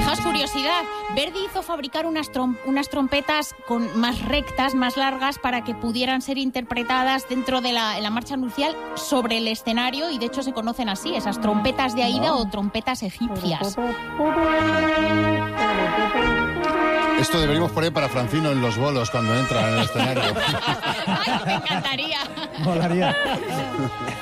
Fijaos, curiosidad, Verdi hizo fabricar unas trompetas más rectas, más largas, para que pudieran ser interpretadas dentro de la marcha nupcial sobre el escenario, y de hecho se conocen así, esas trompetas de Aida o trompetas egipcias. Esto deberíamos poner para Francino en los bolos cuando entra en el escenario. ¡Ay, me encantaría! Molaría.